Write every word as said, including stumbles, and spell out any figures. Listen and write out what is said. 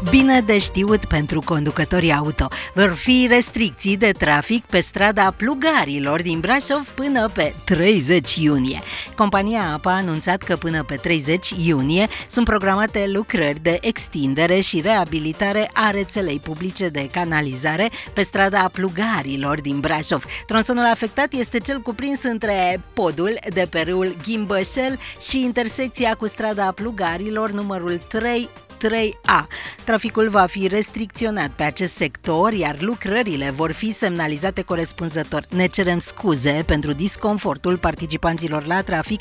Bine de știut pentru conducătorii auto. Vor fi restricții de trafic pe strada Plugarilor din Brașov până pe treizeci iunie. Compania A P A a anunțat că până pe treizeci iunie sunt programate lucrări de extindere și reabilitare a rețelei publice de canalizare pe strada Plugarilor din Brașov. Tronsonul afectat este cel cuprins între podul de pe râul Ghimbășel și intersecția cu strada Plugarilor numărul trei trei A. Traficul va fi restricționat pe acest sector, iar lucrările vor fi semnalizate corespunzător. Ne cerem scuze pentru disconfortul participanților la trafic